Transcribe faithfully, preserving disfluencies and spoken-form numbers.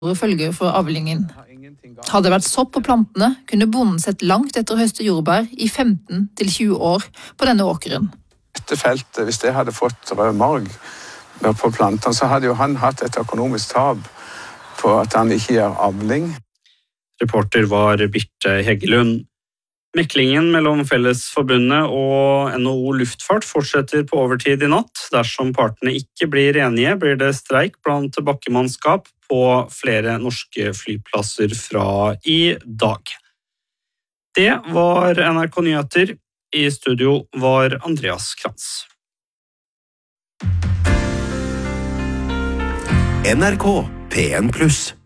følger for avlingen. Hadde det vært sopp på plantene, kunne bonden sett langt etter å høste jordbær i femten til tjue år på denne åkeren. Dette feltet, hvis det hadde fått rød marg på plantene, så hadde jo han hatt et økonomisk tap på at han ikke gjør avling. Reporter var Birte Heggelund. Meklingen mellom Fellesforbundet og N H O Luftfart fortsetter på overtid i natt. Dersom partene ikke blir enige, blir det streik blant bakkemannskap på flere norske flyplasser fra i dag. Det var N R K Nyheter. I studio var Andreas Krantz. N R K P en pluss